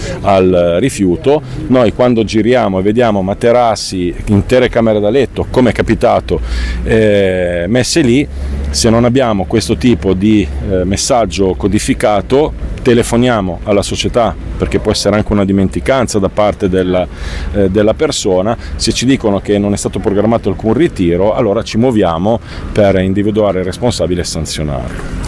al rifiuto. Noi quando giriamo e vediamo materassi, intere camere da letto, come è capitato, messe lì, se non abbiamo questo tipo di messaggio codificato, telefoniamo alla società, perché può essere anche una dimenticanza da parte della persona. Se ci dicono che non è stato programmato alcun ritiro, allora ci muoviamo per individuare il responsabile e sanzionarlo.